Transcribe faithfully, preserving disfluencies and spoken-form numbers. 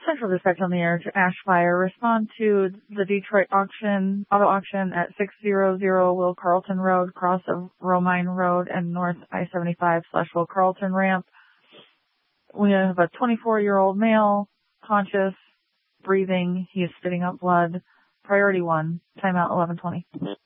Central Dispatch on the air to Ash Fire. Respond to the Detroit auction, auto auction at six hundred Will Carlton Road, cross of Romine Road and North I seventy-five slash Will Carlton ramp. We have a twenty-four-year-old male, conscious, breathing. He is spitting out blood. Priority one. Timeout eleven twenty.